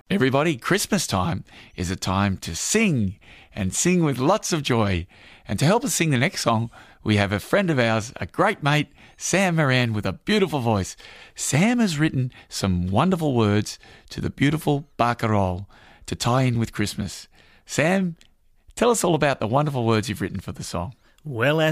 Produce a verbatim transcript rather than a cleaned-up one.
Everybody, Christmas time is a time to sing and sing with lots of joy. And to help us sing the next song, we have a friend of ours, a great mate, Sam Moran, with a beautiful voice. Sam has written some wonderful words to the beautiful Barcarolle to tie in with Christmas. Sam, tell us all about the wonderful words you've written for the song. Well,